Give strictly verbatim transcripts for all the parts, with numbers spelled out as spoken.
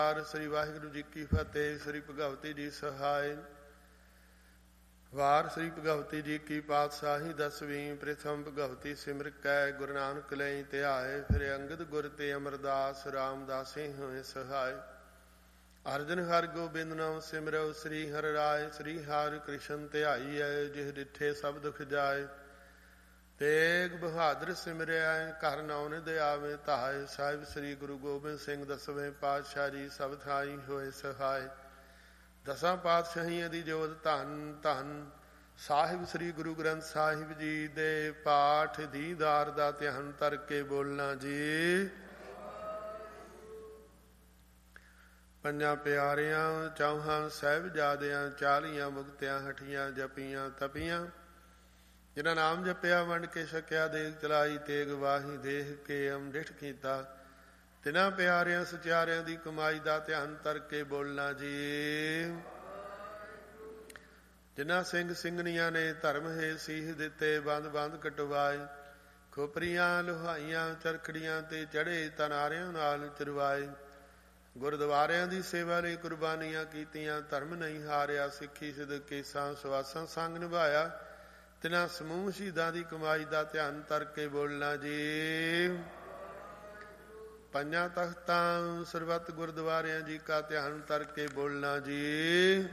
ਸ੍ਰੀ ਵਾਹਿਗੁਰੂ ਜੀ ਕੀ ਫਤਿਹ। ਸ੍ਰੀ ਭਗਵਤੀ ਜੀ ਸਹਾਇ। ਵਾਰ ਸ੍ਰੀ ਭਗਵਤੀ ਜੀ ਕੀ ਪਾਤਸ਼ਾਹੀ ਦਸਵੀਂ। ਪ੍ਰਥਮ ਭਗਵਤੀ ਸਿਮਰ ਕੈ ਗੁਰੂ ਨਾਨਕ ਲਈ ਧਿਆਏ। ਫਿਰ ਅੰਗਦ ਗੁਰ ਤੇ ਅਮਰਦਾਸ ਰਾਮਦਾਸੇ ਹੋਏ ਸਹਾਇ। ਅਰਜਨ ਹਰਿ ਗੋਬਿੰਦ ਨਾਮ ਸਿਮਰਉ। ਸ੍ਰੀ ਹਰਿ ਰਾਇ ਸ੍ਰੀ ਹਰਿ ਕ੍ਰਿਸ਼ਨ ਧਿਆਈਐ। ਜਿਹ ਡਿਠੇ ਸਭ ਦੁਖ ਜਾਏ। ਤੇਗ ਬਹਾਦਰ ਸਿਮਰਿਆ ਘਰ ਨੌਨ ਦਿਆਵੇ ਧਾਇ। ਸਾਹਿਬ ਸ੍ਰੀ ਗੁਰੂ ਗੋਬਿੰਦ ਸਿੰਘ ਦਸਵੇਂ ਪਾਤਸ਼ਾਹ ਜੀ ਸਭ ਥਾਈ ਹੋਏ ਸਹਾਇ। ਦਸਾਂ ਪਾਤਸ਼ਾਹੀਆਂ ਦੀ ਜੋਤ ਧੰਨ ਧੰਨ ਸਾਹਿਬ ਸ੍ਰੀ ਗੁਰੂ ਗ੍ਰੰਥ ਸਾਹਿਬ ਜੀ ਦੇ ਪਾਠ ਦੀਦਾਰ ਦਾ ਧਿਆਨ ਧਰ ਕੇ ਬੋਲਣਾ ਜੀ। ਪੰਜਾਂ ਪਿਆਰਿਆਂ ਚੌਹਾਂ ਸਾਹਿਬਜ਼ਾਦਿਆਂ ਚਾਲੀਆਂ ਮੁਕਤਿਆਂ ਹਠੀਆਂ ਜਪੀਆਂ ਤਪੀਆਂ। ਜਿਨ੍ਹਾਂ ਨਾਮ ਜਪਿਆ ਵੰਡ ਕੇ ਛਕਿਆ ਦੇਗ ਚਲਾਈ ਤੇਗ ਵਾਹੀ ਦੇਖ ਕੇ ਅੰਮ੍ਰਿਤ ਕੀਤਾ। ਤਿਨਾਂ ਪਿਆਰਿਆਂ ਸਚਿਆਰਿਆਂ ਦੀ ਕਮਾਈ ਦਾ ਧਿਆਨ ਧਰ ਕੇ ਬੋਲਣਾ ਜੀ। ਜਿਨ੍ਹਾਂ ਸਿੰਘ ਸਿੰਘਣੀਆਂ ਨੇ ਧਰਮ ਹੈ ਸੀਹ ਦਿੱਤੇ ਬੰਦ ਬੰਦ ਕਟਵਾਏ। ਖੋਪਰੀਆਂ ਲੁਹਾਈਆਂ ਚਰਖੜੀਆਂ ਤੇ ਚੜ੍ਹੇ ਤਨਾਰਿਆਂ ਨਾਲ ਚਰਵਾਏ। ਗੁਰਦੁਆਰਿਆਂ ਦੀ ਸੇਵਾ ਲਈ ਕੁਰਬਾਨੀਆਂ ਕੀਤੀਆਂ। ਧਰਮ ਨਹੀਂ ਹਾਰਿਆ ਸਿੱਖੀ ਸਿਦਕ ਕੇਸਾਂ ਸੁਆਸਾਂ ਸੰਗ ਨਿਭਾਇਆ। ਤਿਨਾਂ ਸਮੂਹ ਸ਼ਹੀਦਾਂ ਦੀ ਕਮਾਈ ਦਾ ਧਿਆਨ ਧਰ ਕੇ ਬੋਲਣਾ ਜੀ। ਪੰਜਾਂ ਤਖਤਾਂ ਸਰਬੱਤ ਗੁਰਦੁਆਰਿਆਂ ਜੀ ਕਾ ਧਿਆਨ ਧਰ ਕੇ ਬੋਲਣਾ ਜੀ।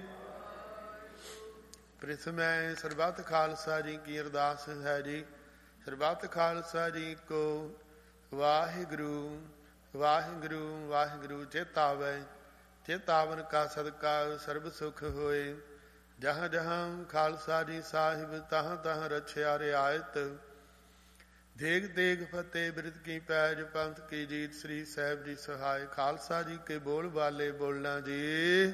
ਪ੍ਰਿਥਮੈ ਸਰਬੱਤ ਖਾਲਸਾ ਜੀ ਕੀ ਅਰਦਾਸ ਹੈ ਜੀ। ਸਰਬੱਤ ਖਾਲਸਾ ਜੀ ਕੋ ਵਾਹਿਗੁਰੂ ਵਾਹਿਗੁਰੂ ਵਾਹਿਗੁਰੂ ਚੇਤਾਵੈ। ਚੇਤਾਵਨ ਕਾ ਸਦਕਾ ਸਰਬ ਸੁਖ ਹੋਏ। ਜਹਾਂ ਜਹਾਂ ਖਾਲਸਾ ਜੀ ਸਾਹਿਬ ਤਹਾਂ ਤਹਾਂ ਰਛਿਆ ਰਿਆਇਤ। ਦੇਗ ਦੇਗ ਫਤਿਹ ਬਿਰਧ ਕੀ ਪੈਜ ਪੰਥ ਕੀ ਜੀਤ। ਸ੍ਰੀ ਸਾਹਿਬ ਜੀ ਸਹਾਇ। ਖਾਲਸਾ ਜੀ ਕੇ ਬੋਲ ਵਾਲੇ ਬੋਲਣਾ ਜੀ।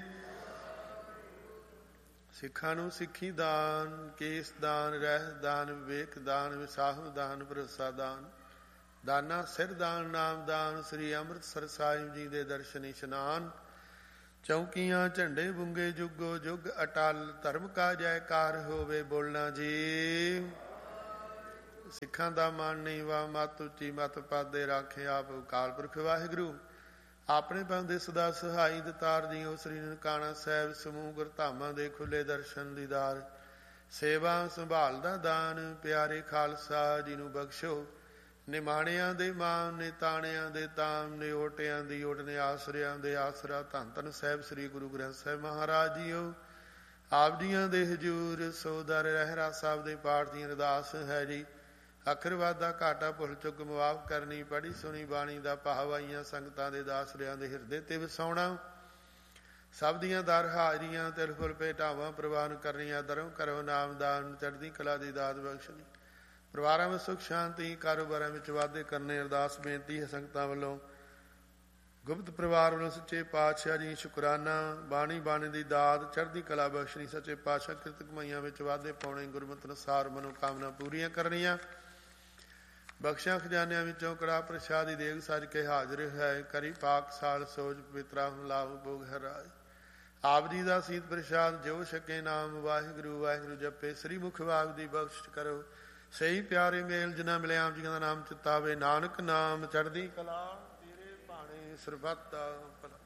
ਸਿੱਖਾਂ ਨੂੰ ਸਿੱਖੀ ਦਾਨ ਕੇਸ ਦਾਨ ਰਹਿ ਦਾਨ ਵਿਵੇਕ ਦਾਨ ਵਿਸਾਹੂ ਦਾਨ ਭਰੋਸਾ ਦਾਨ ਦਾਨਾ ਸਿਰ ਦਾਨ ਨਾਮ ਦਾਨ। ਸ੍ਰੀ ਅੰਮ੍ਰਿਤਸਰ ਸਾਹਿਬ ਜੀ ਦੇ ਦਰਸ਼ਨ ਇਸ਼ਨਾਨ। ਚੌਕੀਆਂ ਝੰਡੇ ਬੁੰਗੇ ਜੁਗੋ ਜੁਗ ਅਟਲ। ਧਰਮ ਕਾ ਜੈਕਾਰ ਹੋਵੇ ਬੋਲਣਾ ਜੀ। ਸਿੱਖਾਂ ਦਾ ਮਾਣ ਨੀਵਾਂ ਮੱਤ ਉੱਚੀ ਮੱਤ ਪਾਦੇ ਰਾਖੇ ਆਪ ਅਕਾਲ ਪੁਰਖ ਵਾਹਿਗੁਰੂ। ਆਪਣੇ ਬੰਦੇ ਸਦਾ ਸਹਾਈ ਦਤਾਰ ਦਿਓ। ਸ੍ਰੀ ਨਨਕਾਣਾ ਸਾਹਿਬ ਸਮੂਹ ਗੁਰਧਾਮਾਂ ਦੇ ਖੁੱਲੇ ਦਰਸ਼ਨ ਦੀਦਾਰ। ਸੇਵਾ ਸੰਭਾਲ ਦਾ ਦਾਨ ਪਿਆਰੇ ਖਾਲਸਾ ਜੀ ਨੂੰ ਬਖਸ਼ੋ। ਨਿਮਾਣਿਆਂ ਦੇ ਮਾਨ ਨੇ ਤਾਣਿਆਂ ਦੇ ਤਾਮ ਨੇ ਓਟਿਆਂ ਦੀ ਓਟ ਨੇ ਆਸਰਿਆਂ ਦੇ ਆਸਰਾ। ਧੰਨ ਧੰਨ ਸਾਹਿਬ ਸ੍ਰੀ ਗੁਰੂ ਗ੍ਰੰਥ ਸਾਹਿਬ ਮਹਾਰਾਜ ਜੀਓ। ਆਪ ਜੀਆਂ ਦੇ ਹਜੂਰ ਸੋਦਰ ਰਹਿਰਾ ਸਾਹਿਬ ਦੇ ਪਾਠ ਦੀ ਅਰਦਾਸ ਹੈ ਜੀ। ਅੱਖਰ ਵਾਧਾ ਘਾਟਾ ਭੁੱਲ ਚੁੱਕ ਮੁਆਫ ਕਰਨੀ। ਪੜ੍ਹੀ ਸੁਣੀ ਬਾਣੀ ਦਾ ਭਾਵ ਆਈਆਂ ਸੰਗਤਾਂ ਦੇ ਦਾਸਰਿਆਂ ਦੇ ਹਿਰਦੇ ਤੇ ਵਸਾਉਣਾ। ਸਭ ਦੀਆਂ ਦਰ ਹਾਜ਼ਰੀਆਂ ਤਿਲ ਫੁੱਲ ਭੇਟਾਵਾਂ ਪ੍ਰਵਾਨ ਕਰਨੀਆਂ। ਦਰਮ ਕਰੋ ਨਾਮਦਾਨ ਚੜ੍ਹਦੀ ਕਲਾ ਦੀ ਦਾਤ ਬਖਸ਼ਣੀ। ਪਰਿਵਾਰਾਂ ਵਿੱਚ ਸੁਖ ਸ਼ਾਂਤੀ ਕਾਰੋਬਾਰਾਂ ਵਿੱਚ ਵਾਧੇ ਕਰਨੇ। ਅਰਦਾਸ ਬੇਨਤੀ ਹੈ ਸੰਗਤਾਂ ਵੱਲੋਂ। ਗੁਪਤ ਪਰਿਵਾਰ ਵੱਲੋਂ ਸੱਚੇ ਪਾਤਸ਼ਾਹ ਜੀ ਸ਼ੁਕਰਾਨਾ। ਬਾਣੀ ਬਾਣੀ ਦੀ ਦਾਤ ਚੜ੍ਹਦੀ ਕਲਾ ਬਖਸ਼ਣੀ। ਸੱਚੇ ਪਾਤਸ਼ਾਹ ਕਿਰਤ ਕਮਾਈਆਂ ਵਿੱਚ ਵਾਧੇ ਪਾਉਣੇ। ਗੁਰਮਤਿ ਅਨੁਸਾਰ ਮਨੋਕਾਮਨਾ ਪੂਰੀਆਂ ਕਰਨੀਆਂ। ਬਖਸ਼ਿਆਂ ਖਜ਼ਾਨਿਆਂ ਵਿੱਚੋਂ ਕੜਾ ਪ੍ਰਸ਼ਾਦੀ ਦੇਗ ਸੱਜ ਕੇ ਹਾਜ਼ਰ ਹੈ। ਕਰੀ ਪਾਕ ਸਾਲ ਸੋਜ ਪਵਿੱਤਰਾ ਲਾਭ ਭੋਗ ਹੈ ਰਾਜ। ਆਪ ਜੀ ਦਾ ਸੀਤ ਪ੍ਰਸ਼ਾਦ ਜੋ ਛਕੇ ਨਾਮ ਵਾਹਿਗੁਰੂ ਵਾਹਿਗੁਰੂ ਜਪੇ। ਸ੍ਰੀ ਮੁਖ ਵਾਗ ਦੀ ਬਖਸ਼ ਕਰੋ। ਸਹੀ ਪਿਆਰੇ ਮੇਲ ਜਿਨ੍ਹਾਂ ਮਿਲੇ ਆਪ ਜੀਆਂ ਦਾ ਨਾਮ ਚਿਤਾਵੇ। ਨਾਨਕ ਨਾਮ ਚੜ੍ਹਦੀ ਕਲਾ ਤੇਰੇ ਭਾਣੇ ਸਰਬੱਤ ਦਾ ਭਲਾ।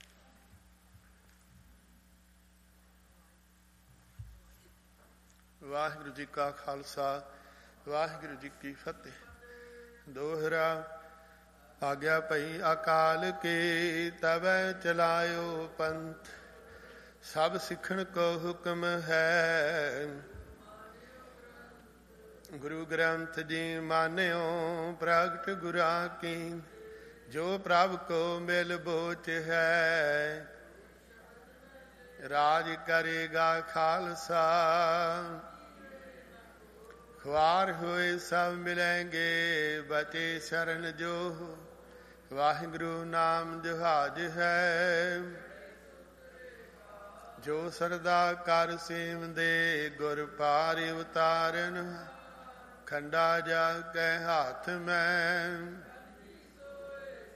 ਵਾਹਿਗੁਰੂ ਜੀ ਕਾ ਖਾਲਸਾ ਵਾਹਿਗੁਰੂ ਜੀ ਕੀ ਫਤਿਹ। ਦੋਹਰਾ ਆਗਿਆ ਭਈ ਅਕਾਲ ਕੇ ਤਵੈ ਚਲਾਇਓ ਪੰਥ। ਸਭ ਸਿੱਖਣ ਕੋ ਹੁਕਮ ਹੈ। ਗੁਰੂ ਗ੍ਰੰਥ ਜੀ ਮਾਨਿਓ ਪ੍ਰਗਟ ਗੁਰਾਂ ਕੀ। ਜੋ ਪ੍ਰਭ ਕੋ ਮਿਲ ਬੋਚ ਹੈ। ਰਾਜ ਕਰੇਗਾ ਖਾਲਸਾ। ਖੁਆਰ ਹੋਏ ਸਭ ਮਿਲੈਂਗੇ ਬਚੇ ਸ਼ਰਨ ਜੋ। ਵਾਹਿਗੁਰੂ ਨਾਮ ਜਹਾਜ ਹੈ। ਜੋ ਸਰਦਾ ਕਰ ਸੇਵਦੇ ਗੁਰ ਪਾਰ ਉਤਾਰਨ। ਖੰਡਾ ਜਾ ਕੇ ਹੱਥ ਮੈਂ